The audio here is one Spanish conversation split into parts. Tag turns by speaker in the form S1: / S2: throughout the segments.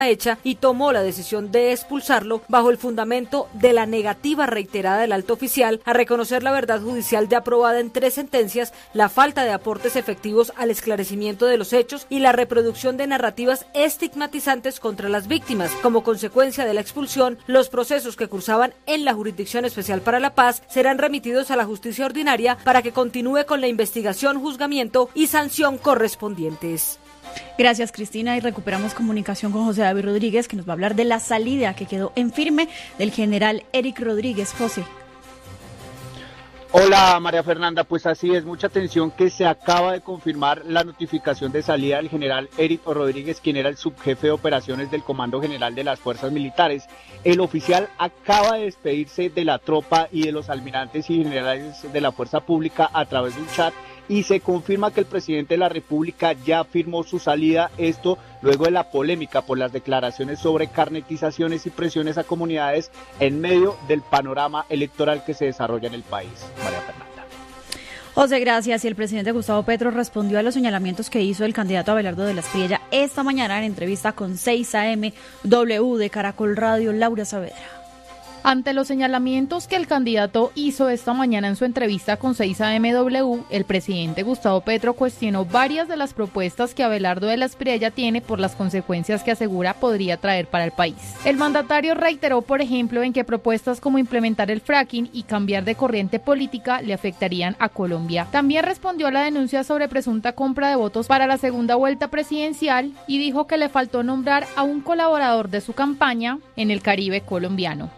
S1: hecha y tomó la decisión de expulsarlo bajo el fundamento de la negativa reiterada del alto oficial a reconocer la verdad judicial ya aprobada en 3 sentencias, la falta de aportes efectivos al esclarecimiento de los hechos y la reproducción de narrativas estigmatizantes contra las víctimas. Como consecuencia de la expulsión, los procesos que cursaban en la Jurisdicción Especial para la Paz serán remitidos a la justicia ordinaria para que continúe con la investigación, juzgamiento y sanción correspondientes.
S2: Gracias, Cristina, y recuperamos comunicación con José David Rodríguez, que nos va a hablar de la salida que quedó en firme del general Eric Rodríguez. José.
S3: Hola, María Fernanda, pues así es, mucha atención que se acaba de confirmar la notificación de salida del general Eric Rodríguez, quien era el subjefe de operaciones del Comando General de las Fuerzas Militares. El oficial acaba de despedirse de la tropa y de los almirantes y generales de la Fuerza Pública a través de un chat, y se confirma que el presidente de la República ya firmó su salida, esto luego de la polémica por las declaraciones sobre carnetizaciones y presiones a comunidades en medio del panorama electoral que se desarrolla en el país. María Fernanda.
S2: José, gracias. Y el presidente Gustavo Petro respondió a los señalamientos que hizo el candidato Abelardo de la Espriella esta mañana en entrevista con 6am W de Caracol Radio. Laura Saavedra.
S4: Ante los señalamientos que el candidato hizo esta mañana en su entrevista con 6amW, el presidente Gustavo Petro cuestionó varias de las propuestas que Abelardo de la Espriella tiene por las consecuencias que asegura podría traer para el país. El mandatario reiteró, por ejemplo, en que propuestas como implementar el fracking y cambiar de corriente política le afectarían a Colombia. También respondió a la denuncia sobre presunta compra de votos para la segunda vuelta presidencial y dijo que le faltó nombrar a un colaborador de su campaña en el Caribe colombiano.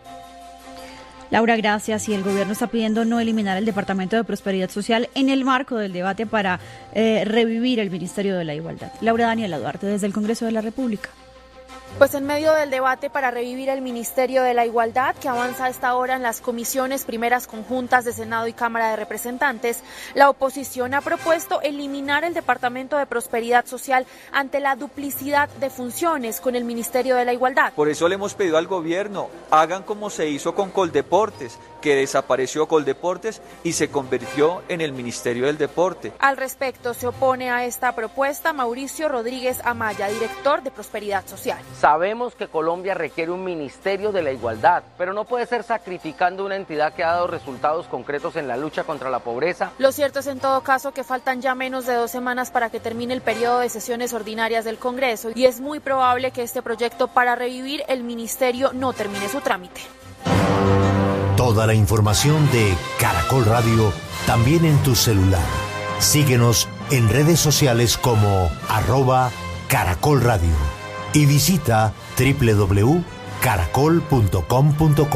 S2: Laura, gracias. Y el gobierno está pidiendo no eliminar el Departamento de Prosperidad Social en el marco del debate para revivir el Ministerio de la Igualdad. Laura Daniela Duarte, desde el Congreso de la República.
S5: Pues en medio del debate para revivir el Ministerio de la Igualdad, que avanza a esta hora en las comisiones primeras conjuntas de Senado y Cámara de Representantes, la oposición ha propuesto eliminar el Departamento de Prosperidad Social ante la duplicidad de funciones con el Ministerio de la Igualdad.
S6: Por eso le hemos pedido al gobierno, hagan como se hizo con Coldeportes, que desapareció Coldeportes y se convirtió en el Ministerio del Deporte.
S5: Al respecto, se opone a esta propuesta Mauricio Rodríguez Amaya, director de Prosperidad Social.
S7: Sabemos que Colombia requiere un Ministerio de la Igualdad, pero no puede ser sacrificando una entidad que ha dado resultados concretos en la lucha contra la pobreza.
S5: Lo cierto es en todo caso que faltan ya menos de 2 semanas para que termine el periodo de sesiones ordinarias del Congreso y es muy probable que este proyecto para revivir el ministerio no termine su trámite.
S8: Toda la información de Caracol Radio también en tu celular. Síguenos en redes sociales como @Caracol Radio. Y visita www.caracol.com.co.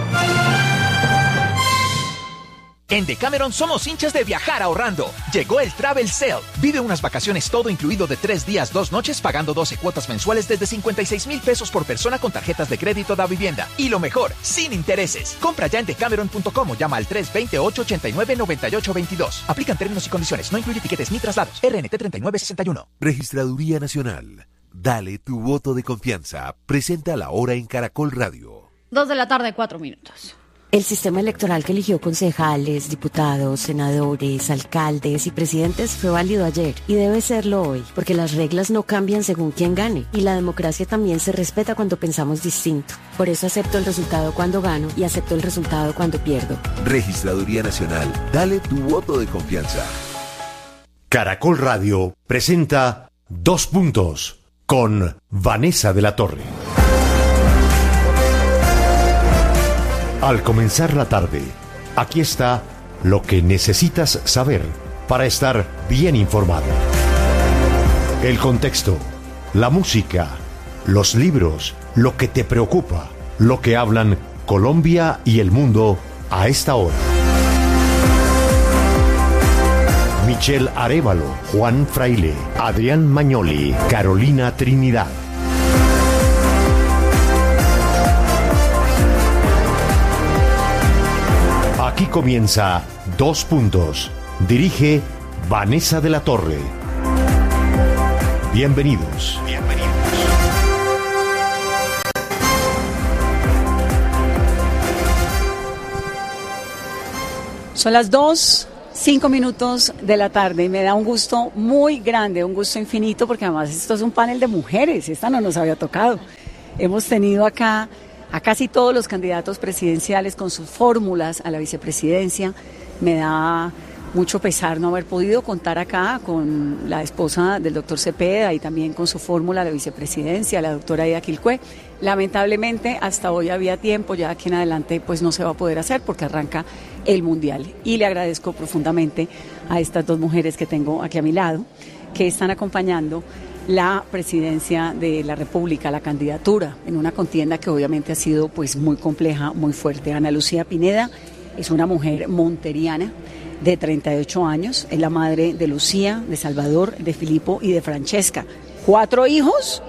S9: En Decameron somos hinchas de viajar ahorrando. Llegó el Travel Sale. Vive unas vacaciones todo incluido de 3 días, 2 noches, pagando 12 cuotas mensuales desde 56,000 pesos por persona con tarjetas de crédito da vivienda. Y lo mejor, sin intereses. Compra ya en decameron.com o llama al 320-889-9822. Aplican términos y condiciones. No incluye tiquetes ni traslados. RNT 3961.
S10: Registraduría Nacional. Dale tu voto de confianza. Presenta la hora en Caracol Radio.
S2: 2:04 p.m.
S11: El sistema electoral que eligió concejales, diputados, senadores, alcaldes y presidentes fue válido ayer y debe serlo hoy, porque las reglas no cambian según quién gane y la democracia también se respeta cuando pensamos distinto. Por eso acepto el resultado cuando gano y acepto el resultado cuando pierdo.
S10: Registraduría Nacional. Dale tu voto de confianza.
S8: Caracol Radio presenta 2 puntos con Vanessa de la Torre. Al comenzar la tarde, aquí está lo que necesitas saber para estar bien informado. El contexto, la música, los libros, lo que te preocupa, lo que hablan Colombia y el mundo a esta hora. Michelle Arévalo, Juan Fraile, Adrián Mañoli, Carolina Trinidad. Aquí comienza 2 puntos. Dirige Vanessa de la Torre. Bienvenidos.
S12: Son las 2:07 5 minutos de la tarde y me da un gusto muy grande, un gusto infinito, porque además esto es un panel de mujeres, esta no nos había tocado. Hemos tenido acá a casi todos los candidatos presidenciales con sus fórmulas a la vicepresidencia. Me da mucho pesar no haber podido contar acá con la esposa del doctor Cepeda y también con su fórmula a la vicepresidencia, la doctora Aida Quilcué. Lamentablemente hasta hoy había tiempo, ya aquí en adelante pues no se va a poder hacer porque arranca el Mundial. Y le agradezco profundamente a estas dos mujeres que tengo aquí a mi lado, que están acompañando la presidencia de la República, la candidatura, en una contienda que obviamente ha sido pues muy compleja, muy fuerte. Ana Lucía Pineda es una mujer monteriana de 38 años, es la madre de Lucía, de Salvador, de Filipo y de Francesca. ¿4 hijos?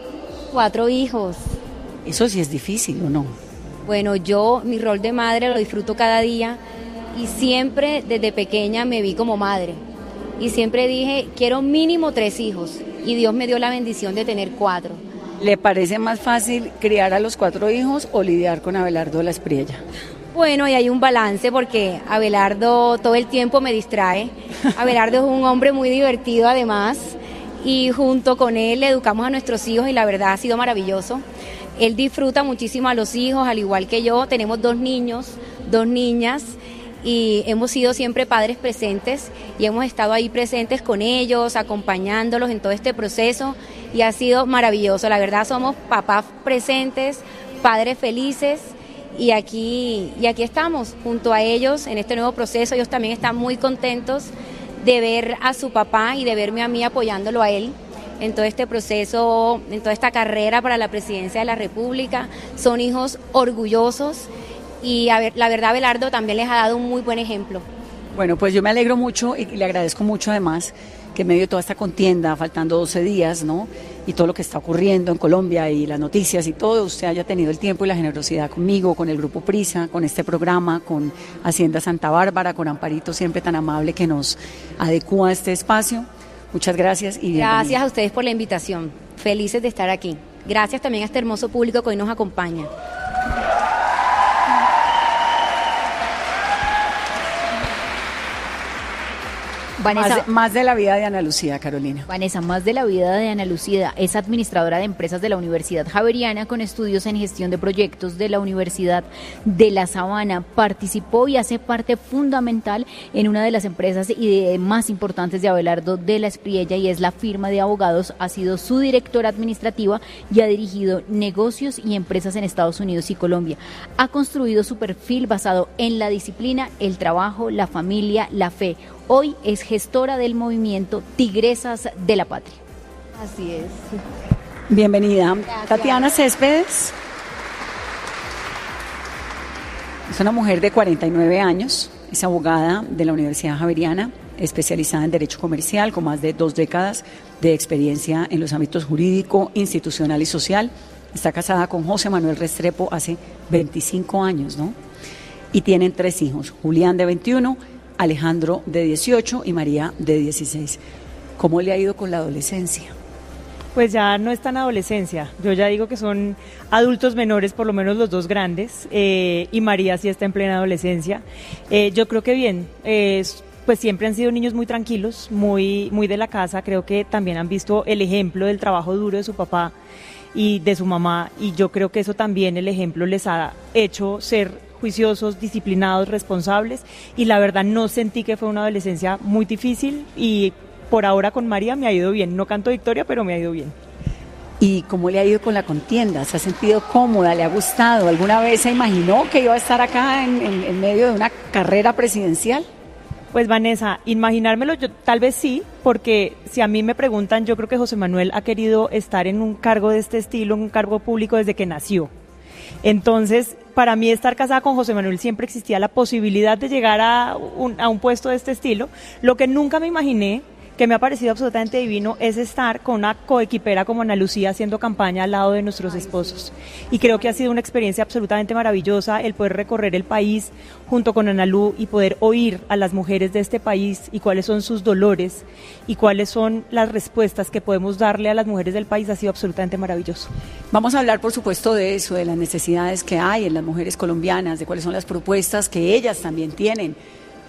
S13: 4 hijos.
S12: Eso sí es difícil, ¿o no?
S13: Bueno, yo mi rol de madre lo disfruto cada día y siempre desde pequeña me vi como madre. Y siempre dije, quiero mínimo 3 hijos. Y Dios me dio la bendición de tener 4.
S12: ¿Le parece más fácil criar a los 4 hijos o lidiar con Abelardo La Espriella?
S13: Bueno, y hay un balance porque Abelardo todo el tiempo me distrae. Abelardo es un hombre muy divertido además y junto con él educamos a nuestros hijos y la verdad ha sido maravilloso. Él disfruta muchísimo a los hijos, al igual que yo. Tenemos 2 niños, 2 niñas y hemos sido siempre padres presentes y hemos estado ahí presentes con ellos, acompañándolos en todo este proceso y ha sido maravilloso. La verdad somos papás presentes, padres felices. Y aquí estamos junto a ellos en este nuevo proceso. Ellos también están muy contentos de ver a su papá y de verme a mí apoyándolo a él en todo este proceso, en toda esta carrera para la presidencia de la República. Son hijos orgullosos y la verdad Abelardo también les ha dado un muy buen ejemplo.
S12: Bueno, pues yo me alegro mucho y le agradezco mucho además que en medio de toda esta contienda, faltando 12 días, ¿no?, y todo lo que está ocurriendo en Colombia y las noticias y todo, usted haya tenido el tiempo y la generosidad conmigo, con el Grupo Prisa, con este programa, con Hacienda Santa Bárbara, con Amparito siempre tan amable que nos adecúa a este espacio. Muchas gracias y bienvenido.
S13: Gracias a ustedes por la invitación. Felices de estar aquí. Gracias también a este hermoso público que hoy nos acompaña.
S2: Vanessa,
S12: más de la vida de Ana Lucía, Carolina.
S2: Vanessa, más de la vida de Ana Lucía, es administradora de empresas de la Universidad Javeriana con estudios en gestión de proyectos de la Universidad de La Sabana. Participó y hace parte fundamental en una de las empresas y más importantes de Abelardo de La Espriella y es la firma de abogados. Ha sido su directora administrativa y ha dirigido negocios y empresas en Estados Unidos y Colombia. Ha construido su perfil basado en la disciplina, el trabajo, la familia, la fe. Hoy es gestora del movimiento Tigresas de la Patria.
S13: Así es.
S12: Bienvenida.
S13: Gracias.
S12: Tatiana Céspedes es una mujer de 49 años, es abogada de la Universidad Javeriana, especializada en Derecho Comercial, con más de 2 décadas de experiencia en los ámbitos jurídico, institucional y social. Está casada con José Manuel Restrepo hace 25 años, ¿no? Y tienen 3 hijos, Julián de 21, Alejandro de 18 y María de 16. ¿Cómo le ha ido con la adolescencia?
S14: Pues ya no es tan adolescencia, yo ya digo que son adultos menores, por lo menos los 2 grandes, y María sí está en plena adolescencia. Yo creo que bien, pues siempre han sido niños muy tranquilos, muy de la casa, creo que también han visto el ejemplo del trabajo duro de su papá y de su mamá, y yo creo que eso también, el ejemplo les ha hecho ser juiciosos, disciplinados, responsables, y la verdad no sentí que fue una adolescencia muy difícil y por ahora con María me ha ido bien, no canto victoria, pero me ha ido bien.
S12: ¿Y cómo le ha ido con la contienda? ¿Se ha sentido cómoda? ¿Le ha gustado? ¿Alguna vez se imaginó que iba a estar acá en medio de una carrera presidencial?
S14: Pues Vanessa, imaginármelo yo tal vez sí, porque si a mí me preguntan, yo creo que José Manuel ha querido estar en un cargo de este estilo, en un cargo público desde que nació. Entonces, para mí estar casada con José Manuel siempre existía la posibilidad de llegar a un puesto de este estilo. Lo que nunca me imaginé, que me ha parecido absolutamente divino, es estar con una coequipera como Ana Lucía haciendo campaña al lado de nuestros esposos. Y creo que ha sido una experiencia absolutamente maravillosa el poder recorrer el país junto con Ana Lu y poder oír a las mujeres de este país y cuáles son sus dolores y cuáles son las respuestas que podemos darle a las mujeres del país. Ha sido absolutamente maravilloso.
S12: Vamos a hablar, por supuesto, de eso, de las necesidades que hay en las mujeres colombianas, de cuáles son las propuestas que ellas también tienen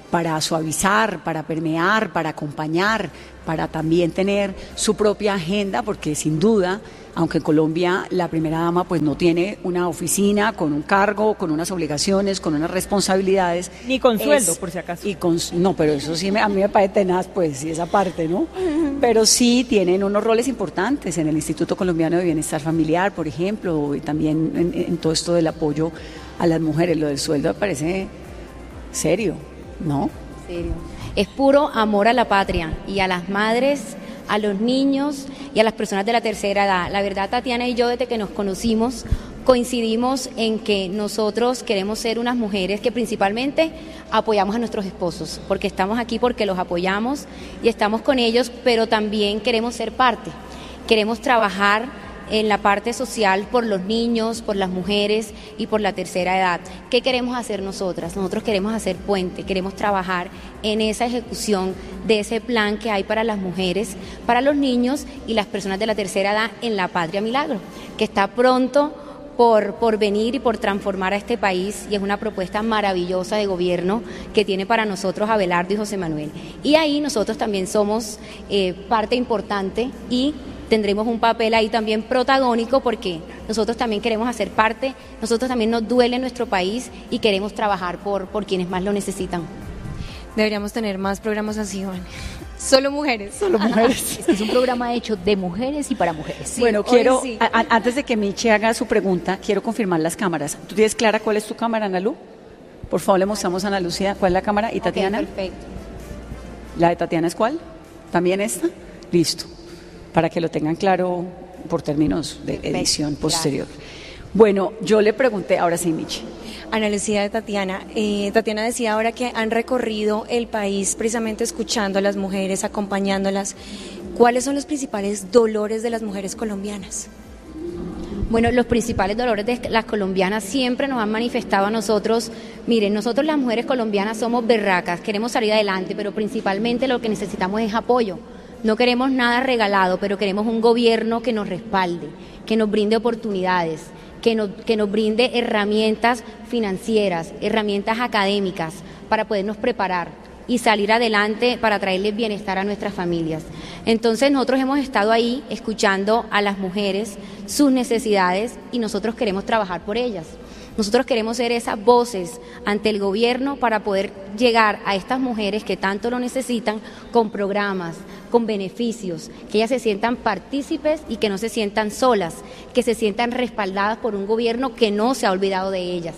S12: para suavizar, para permear, para acompañar, para también tener su propia agenda, porque sin duda, aunque en Colombia la primera dama pues no tiene una oficina con un cargo, con unas obligaciones, con unas responsabilidades.
S14: Ni con sueldo, por si acaso.
S12: No, pero eso sí a mí me parece tenaz, pues, sí, esa parte, ¿no? Pero sí tienen unos roles importantes en el Instituto Colombiano de Bienestar Familiar, por ejemplo, y también en todo esto del apoyo a las mujeres. Lo del sueldo me parece serio, ¿no?
S13: Serio. Es puro amor a la patria y a las madres, a los niños y a las personas de la tercera edad. La verdad, Tatiana y yo, desde que nos conocimos, coincidimos en que nosotros queremos ser unas mujeres que principalmente apoyamos a nuestros esposos, porque estamos aquí porque los apoyamos y estamos con ellos, pero también queremos ser parte, queremos trabajar en la parte social por los niños, por las mujeres y por la tercera edad. ¿Qué queremos hacer nosotras? Nosotros queremos hacer puente, queremos trabajar en esa ejecución de ese plan que hay para las mujeres, para los niños y las personas de la tercera edad en la Patria Milagro, que está pronto por venir y por transformar a este país, y es una propuesta maravillosa de gobierno que tiene para nosotros Abelardo y José Manuel. Y ahí nosotros también somos parte importante y tendremos un papel ahí también protagónico, porque nosotros también queremos hacer parte, nosotros también nos duele nuestro país y queremos trabajar por quienes más lo necesitan.
S15: Deberíamos tener más programas así, Juan. Solo mujeres.
S12: Solo mujeres.
S16: Es un programa hecho de mujeres y para mujeres.
S12: Sí, bueno, quiero, antes de que Michi haga su pregunta, quiero confirmar las cámaras. ¿Tú tienes clara cuál es tu cámara, Ana Lu? Por favor, le mostramos a Ana Lucía cuál es la cámara. ¿Y Tatiana?
S13: Okay, perfecto.
S12: ¿La de Tatiana es cuál? ¿También esta? Listo. Para que lo tengan claro por términos de edición posterior. Gracias. Bueno, yo le pregunté, ahora sí, Michi.
S15: Ana Lucía de Tatiana. Tatiana decía ahora que han recorrido el país precisamente escuchando a las mujeres, acompañándolas. ¿Cuáles son los principales dolores de las mujeres colombianas?
S13: Bueno, los principales dolores de las colombianas siempre nos han manifestado a nosotros. Miren, nosotros las mujeres colombianas somos berracas, queremos salir adelante, pero principalmente lo que necesitamos es apoyo. No queremos nada regalado, pero queremos un gobierno que nos respalde, que nos brinde oportunidades, que nos brinde herramientas financieras, herramientas académicas para podernos preparar y salir adelante para traerles bienestar a nuestras familias. Entonces nosotros hemos estado ahí escuchando a las mujeres, sus necesidades, y nosotros queremos trabajar por ellas. Nosotros queremos ser esas voces ante el gobierno para poder llegar a estas mujeres que tanto lo necesitan con programas, con beneficios, que ellas se sientan partícipes y que no se sientan solas, que se sientan respaldadas por un gobierno que no se ha olvidado de ellas.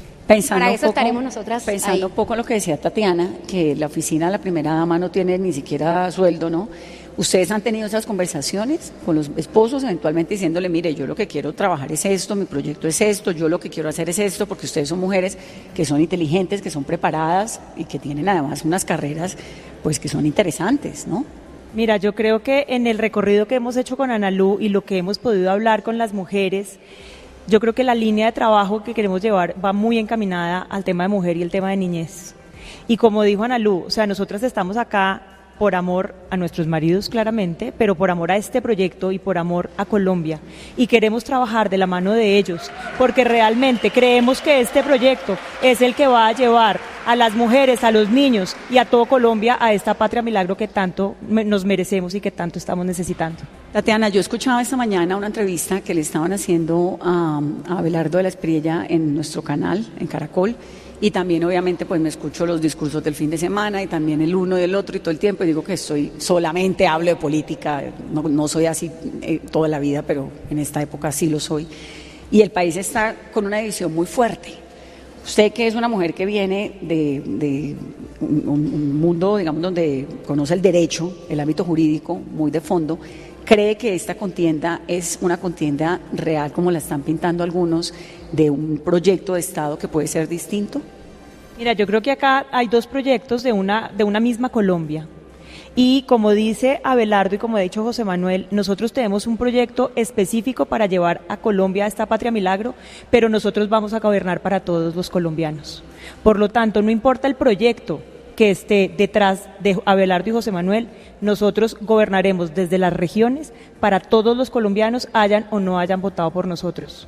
S13: Para eso estaremos nosotras
S12: pensando un poco en lo que decía Tatiana, que la oficina de la primera dama no tiene ni siquiera sueldo, ¿no? ¿Ustedes han tenido esas conversaciones con los esposos, eventualmente diciéndole, mire, yo lo que quiero trabajar es esto, mi proyecto es esto, yo lo que quiero hacer es esto, porque ustedes son mujeres que son inteligentes, que son preparadas y que tienen además unas carreras pues que son interesantes, ¿no?
S14: Mira, yo creo que en el recorrido que hemos hecho con Ana Lu y lo que hemos podido hablar con las mujeres, yo creo que la línea de trabajo que queremos llevar va muy encaminada al tema de mujer y el tema de niñez. Y como dijo Ana Lu, o sea, nosotras estamos acá por amor a nuestros maridos claramente, pero por amor a este proyecto y por amor a Colombia. Y queremos trabajar de la mano de ellos, porque realmente creemos que este proyecto es el que va a llevar a las mujeres, a los niños y a todo Colombia a esta patria milagro que tanto nos merecemos y que tanto estamos necesitando.
S12: Tatiana, yo escuchaba esta mañana una entrevista que le estaban haciendo a Abelardo de la Espriella en nuestro canal, en Caracol, y también obviamente pues me escucho los discursos del fin de semana y también el uno y el otro y todo el tiempo, y digo que solamente hablo de política, no soy así toda la vida, pero en esta época sí lo soy, y el país está con una división muy fuerte. Usted, que es una mujer que viene de un mundo, digamos, donde conoce el derecho, el ámbito jurídico muy de fondo, ¿cree que esta contienda es una contienda real, como la están pintando algunos, de un proyecto de Estado que puede ser distinto?
S14: Mira, yo creo que acá hay dos proyectos de una misma Colombia. Y como dice Abelardo y como ha dicho José Manuel, nosotros tenemos un proyecto específico para llevar a Colombia a esta patria milagro, pero nosotros vamos a gobernar para todos los colombianos. Por lo tanto, no importa el proyecto que esté detrás de Abelardo y José Manuel, nosotros gobernaremos desde las regiones para todos los colombianos, hayan o no hayan votado por nosotros.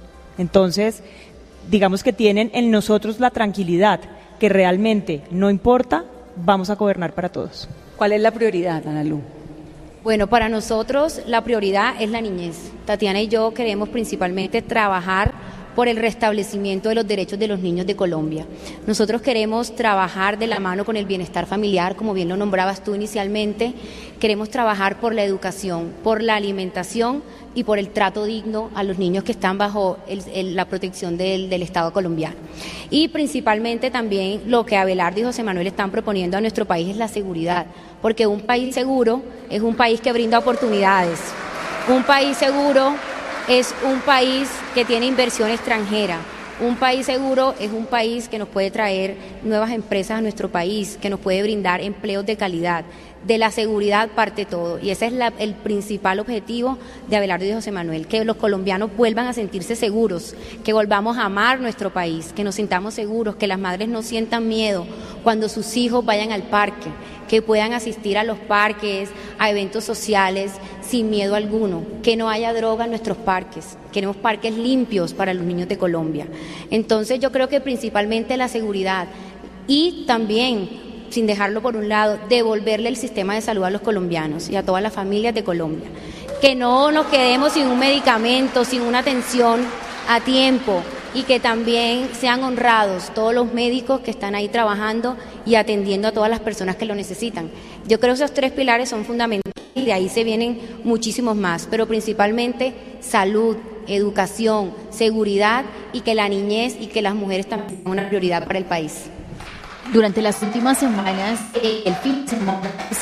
S14: Entonces, digamos que tienen en nosotros la tranquilidad que realmente no importa vamos a gobernar para todos.
S12: ¿Cuál es la prioridad, Ana Lu?
S13: Bueno, para nosotros la prioridad es la niñez. Tatiana y yo queremos principalmente trabajar por el restablecimiento de los derechos de los niños de Colombia. Nosotros queremos trabajar de la mano con el bienestar familiar, como bien lo nombrabas tú inicialmente. Queremos trabajar por la educación, por la alimentación y por el trato digno a los niños que están bajo la protección del Estado colombiano. Y principalmente también lo que Abelardo y José Manuel están proponiendo a nuestro país es la seguridad, porque un país seguro es un país que brinda oportunidades. Un país seguro es un país que tiene inversión extranjera. Un país seguro es un país que nos puede traer nuevas empresas a nuestro país, que nos puede brindar empleos de calidad. De la seguridad parte todo, y ese es el principal objetivo de Abelardo y de José Manuel, que los colombianos vuelvan a sentirse seguros, que volvamos a amar nuestro país, que nos sintamos seguros, que las madres no sientan miedo cuando sus hijos vayan al parque, que puedan asistir a los parques, a eventos sociales sin miedo alguno, que no haya droga en nuestros parques. Queremos parques limpios para los niños de Colombia. Entonces yo creo que principalmente la seguridad y también, sin dejarlo por un lado, devolverle el sistema de salud a los colombianos y a todas las familias de Colombia. Que no nos quedemos sin un medicamento, sin una atención a tiempo, y que también sean honrados todos los médicos que están ahí trabajando y atendiendo a todas las personas que lo necesitan. Yo creo que esos tres pilares son fundamentales y de ahí se vienen muchísimos más, pero principalmente salud, educación, seguridad, y que la niñez y que las mujeres también sean una prioridad para el país.
S16: Durante las últimas semanas, el fin de semana,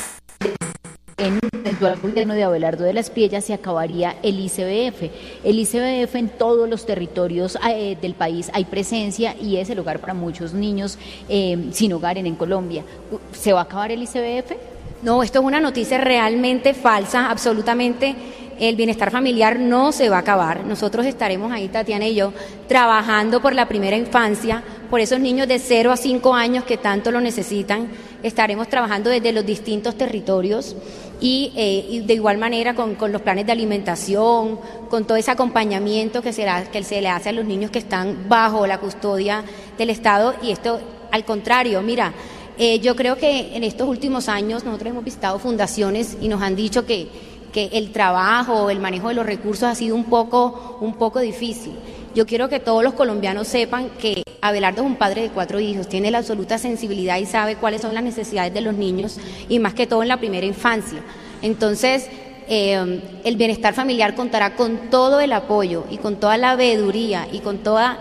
S16: en un eventual gobierno de Abelardo de la Espriella se acabaría el ICBF. El ICBF en todos los territorios del país hay presencia y es el hogar para muchos niños sin hogar en Colombia. ¿Se va a acabar el ICBF?
S13: No, esto es una noticia realmente falsa, absolutamente. El bienestar familiar no se va a acabar. Nosotros estaremos ahí, Tatiana y yo, trabajando por la primera infancia, por esos niños de 0 a 5 años que tanto lo necesitan. Estaremos trabajando desde los distintos territorios y de igual manera con los planes de alimentación, con todo ese acompañamiento que se le hace a los niños que están bajo la custodia del Estado. Y esto, al contrario, mira, yo creo que en estos últimos años nosotros hemos visitado fundaciones y nos han dicho que el trabajo, el manejo de los recursos ha sido un poco difícil. Yo quiero que todos los colombianos sepan que Abelardo es un padre de 4 hijos, tiene la absoluta sensibilidad y sabe cuáles son las necesidades de los niños, y más que todo en la primera infancia. Entonces, el bienestar familiar contará con todo el apoyo y con toda la veeduría y con toda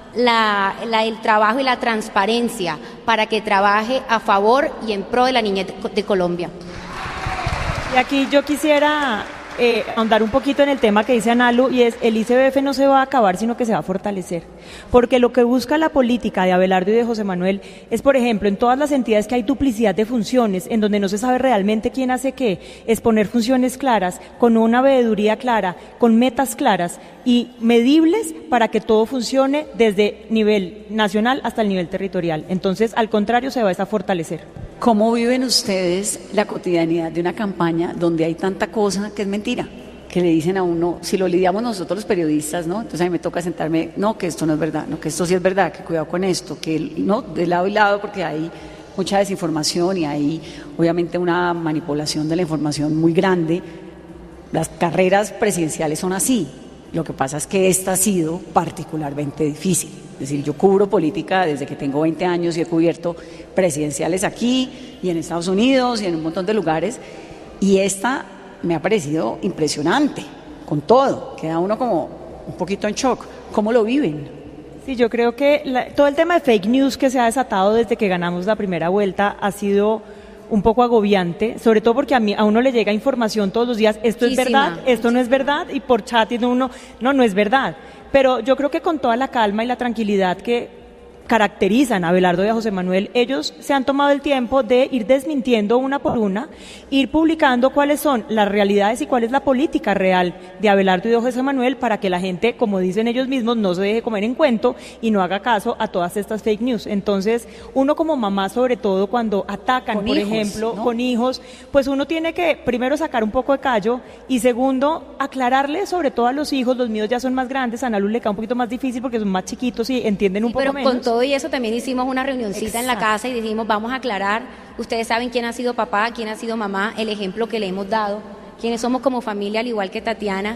S13: el trabajo y la transparencia para que trabaje a favor y en pro de la niñez de Colombia.
S14: Y aquí yo quisiera ahondar un poquito en el tema que dice Ana Lu, y es: el ICBF no se va a acabar, sino que se va a fortalecer, porque lo que busca la política de Abelardo y de José Manuel es, por ejemplo, en todas las entidades que hay duplicidad de funciones, en donde no se sabe realmente quién hace qué, es poner funciones claras, con una veeduría clara, con metas claras y medibles para que todo funcione desde nivel nacional hasta el nivel territorial. Entonces, al contrario, se va a fortalecer.
S12: ¿Cómo viven ustedes la cotidianidad de una campaña donde hay tanta cosa que es mentira? Que le dicen a uno, si lo lidiamos nosotros los periodistas, ¿no? Entonces a mí me toca sentarme, no, que esto no es verdad, no, que esto sí es verdad, que cuidado con esto, que no, de lado y lado, porque hay mucha desinformación y hay obviamente una manipulación de la información muy grande. Las carreras presidenciales son así. Lo que pasa es que esta ha sido particularmente difícil. Es decir, yo cubro política desde que tengo 20 años y he cubierto presidenciales aquí y en Estados Unidos y en un montón de lugares, y esta me ha parecido impresionante, con todo. Queda uno como un poquito en shock. ¿Cómo lo viven?
S14: Sí, yo creo que todo el tema de fake news que se ha desatado desde que ganamos la primera vuelta ha sido un poco agobiante, sobre todo porque a uno le llega información todos los días: esto es verdad, esto no es verdad, y por chat uno, no es verdad. Pero yo creo que con toda la calma y la tranquilidad que caracterizan a Abelardo y a José Manuel, ellos se han tomado el tiempo de ir desmintiendo una por una, ir publicando cuáles son las realidades y cuál es la política real de Abelardo y de José Manuel, para que la gente, como dicen ellos mismos, no se deje comer en cuento y no haga caso a todas estas fake news. Entonces, uno como mamá, sobre todo cuando atacan, por ejemplo, ¿no?, con hijos, pues uno tiene que primero sacar un poco de callo y segundo, aclararle sobre todo a los hijos. Los míos ya son más grandes, a Ana Lu le queda un poquito más difícil porque son más chiquitos y entienden un poco menos.
S13: Con todo todo y eso también hicimos una reunioncita en la casa y dijimos, vamos a aclarar, ustedes saben quién ha sido papá, quién ha sido mamá, el ejemplo que le hemos dado, quiénes somos como familia, al igual que Tatiana.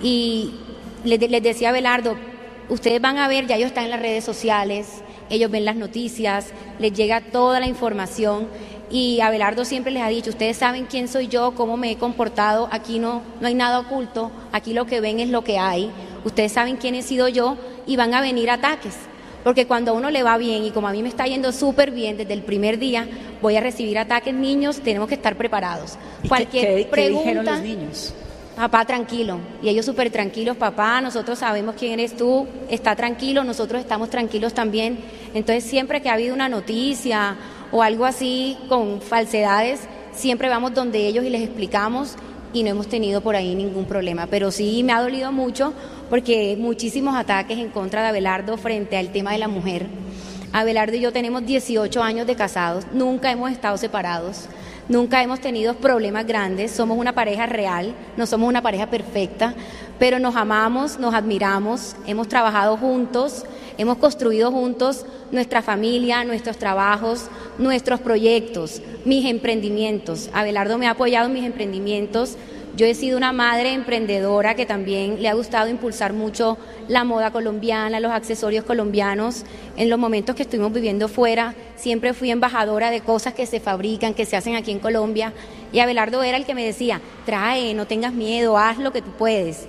S13: Y les decía a Abelardo, ustedes van a ver, ya ellos están en las redes sociales, ellos ven las noticias, les llega toda la información. Y Abelardo siempre les ha dicho, ustedes saben quién soy yo, cómo me he comportado, aquí no hay nada oculto, aquí lo que ven es lo que hay, ustedes saben quién he sido yo y van a venir ataques. Porque cuando a uno le va bien y como a mí me está yendo súper bien desde el primer día, voy a recibir ataques, niños, tenemos que estar preparados. Cualquier pregunta,
S12: ¿qué dijeron los niños?
S13: Papá, tranquilo. Y ellos súper tranquilos, papá, nosotros sabemos quién eres tú, está tranquilo, nosotros estamos tranquilos también. Entonces siempre que ha habido una noticia o algo así con falsedades, siempre vamos donde ellos y les explicamos y no hemos tenido por ahí ningún problema. Pero sí me ha dolido mucho porque muchísimos ataques en contra de Abelardo frente al tema de la mujer. Abelardo y yo tenemos 18 años de casados, nunca hemos estado separados, nunca hemos tenido problemas grandes, somos una pareja real, no somos una pareja perfecta, pero nos amamos, nos admiramos, hemos trabajado juntos, hemos construido juntos nuestra familia, nuestros trabajos, nuestros proyectos, mis emprendimientos. Abelardo me ha apoyado en mis emprendimientos. Yo he sido una madre emprendedora que también le ha gustado impulsar mucho la moda colombiana, los accesorios colombianos. En los momentos que estuvimos viviendo fuera, siempre fui embajadora de cosas que se fabrican, que se hacen aquí en Colombia. Y Abelardo era el que me decía, trae, no tengas miedo, haz lo que tú puedes.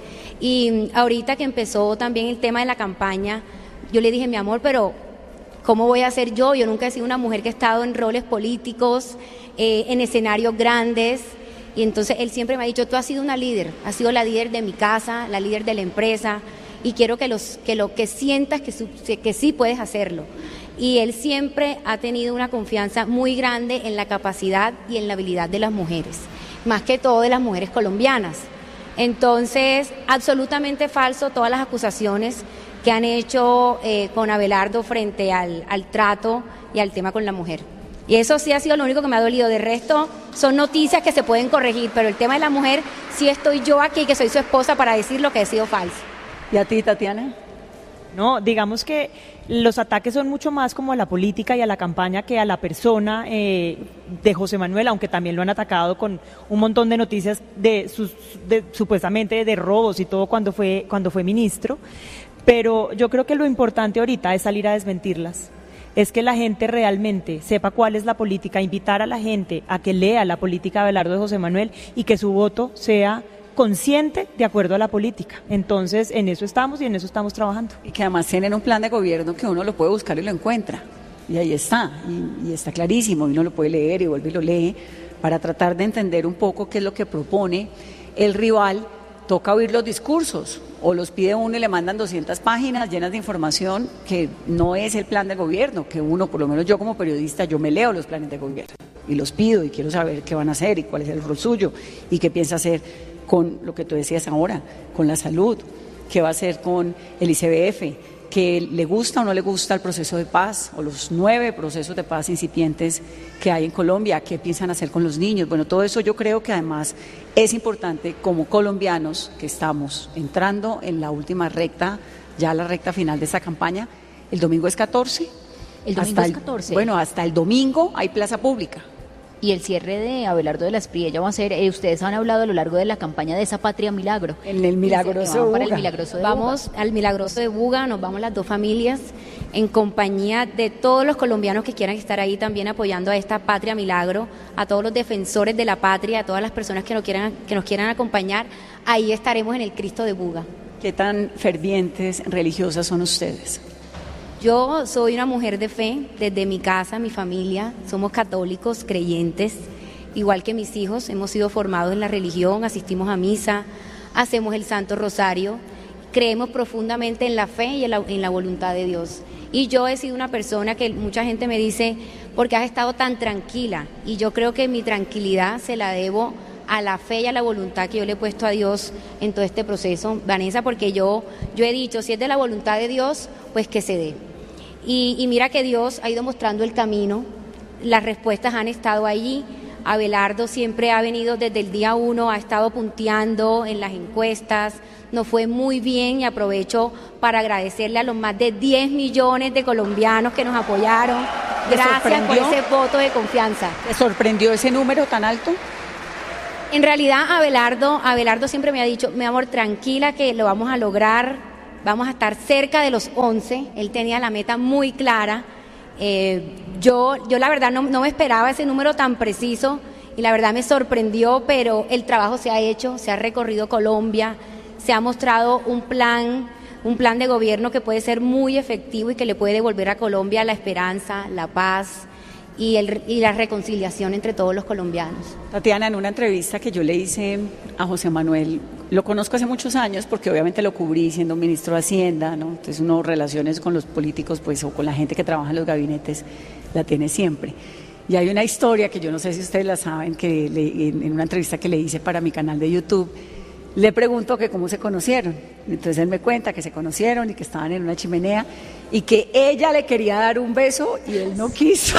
S13: Y ahorita que empezó también el tema de la campaña, yo le dije, mi amor, pero ¿cómo voy a ser yo? Yo nunca he sido una mujer que ha estado en roles políticos, en escenarios grandes. Y entonces él siempre me ha dicho, tú has sido una líder, has sido la líder de mi casa, la líder de la empresa, y quiero que sientas que sí puedes hacerlo. Y él siempre ha tenido una confianza muy grande en la capacidad y en la habilidad de las mujeres, más que todo de las mujeres colombianas. Entonces, absolutamente falso todas las acusaciones que han hecho con Abelardo frente al trato y al tema con la mujer. Y eso sí ha sido lo único que me ha dolido. De resto, son noticias que se pueden corregir, pero el tema de la mujer, sí estoy yo aquí, que soy su esposa, para decir lo que ha sido falso.
S12: ¿Y a ti, Tatiana?
S14: No, digamos que los ataques son mucho más como a la política y a la campaña que a la persona de José Manuel, aunque también lo han atacado con un montón de noticias supuestamente de robos y todo cuando fue ministro. Pero yo creo que lo importante ahorita es salir a desmentirlas. Es que la gente realmente sepa cuál es la política, invitar a la gente a que lea la política de Abelardo de José Manuel y que su voto sea consciente de acuerdo a la política. Entonces, en eso estamos y en eso estamos trabajando.
S12: Y que además tienen un plan de gobierno que uno lo puede buscar y lo encuentra. Y ahí está, y está clarísimo, y uno lo puede leer y vuelve y lo lee, para tratar de entender un poco qué es lo que propone el rival. Toca oír los discursos, o los pide uno y le mandan 200 páginas llenas de información que no es el plan de gobierno, que uno, por lo menos yo como periodista, yo me leo los planes de gobierno y los pido y quiero saber qué van a hacer y cuál es el rol suyo y qué piensa hacer con lo que tú decías ahora, con la salud, qué va a hacer con el ICBF, que le gusta o no le gusta el proceso de paz o los 9 procesos de paz incipientes que hay en Colombia, qué piensan hacer con los niños. Bueno, todo eso yo creo que además es importante como colombianos que estamos entrando en la última recta, ya la recta final de esta campaña. El domingo es 14.
S16: El domingo es 14.
S12: Bueno, hasta el domingo hay plaza pública.
S16: Y el cierre de Abelardo de la Espriella va a ser, ustedes han hablado a lo largo de la campaña de esa Patria Milagro.
S12: En el Milagroso de Buga.
S16: Para el Milagroso de
S13: Vamos
S16: Buga.
S13: al Milagroso de Buga, nos vamos las 2 familias en compañía de todos los colombianos que quieran estar ahí también apoyando a esta Patria Milagro, a todos los defensores de la patria, a todas las personas que nos quieran acompañar. Ahí estaremos en el Cristo de Buga.
S12: ¿Qué tan fervientes religiosas son ustedes?
S13: Yo soy una mujer de fe, desde mi casa, mi familia, somos católicos, creyentes, igual que mis hijos, hemos sido formados en la religión, asistimos a misa, hacemos el Santo Rosario, creemos profundamente en la fe y en la voluntad de Dios. Y yo he sido una persona que mucha gente me dice, ¿por qué has estado tan tranquila? Y yo creo que mi tranquilidad se la debo a la fe y a la voluntad que yo le he puesto a Dios en todo este proceso, Vanessa, porque yo he dicho, si es de la voluntad de Dios, pues que se dé. Y mira que Dios ha ido mostrando el camino, las respuestas han estado allí, Abelardo siempre ha venido desde el día 1, ha estado punteando en las encuestas, nos fue muy bien y aprovecho para agradecerle a los más de 10 millones de colombianos que nos apoyaron. Gracias por ese voto de confianza.
S12: ¿Te sorprendió ese número tan alto?
S13: En realidad, Abelardo siempre me ha dicho, mi amor, tranquila que lo vamos a lograr, vamos a estar cerca de los 11. Él tenía la meta muy clara. Yo la verdad no me esperaba ese número tan preciso y la verdad me sorprendió, pero el trabajo se ha hecho, se ha recorrido Colombia, se ha mostrado un plan de gobierno que puede ser muy efectivo y que le puede devolver a Colombia la esperanza, la paz y la reconciliación entre todos los colombianos.
S12: Tatiana, en una entrevista que yo le hice a José Manuel, lo conozco hace muchos años porque obviamente lo cubrí siendo ministro de Hacienda, ¿no? Entonces uno relaciones con los políticos pues, o con la gente que trabaja en los gabinetes la tiene siempre. Y hay una historia que yo no sé si ustedes la saben, que en una entrevista que le hice para mi canal de YouTube, le pregunto que cómo se conocieron. Entonces él me cuenta que se conocieron y que estaban en una chimenea y que ella le quería dar un beso y él no quiso.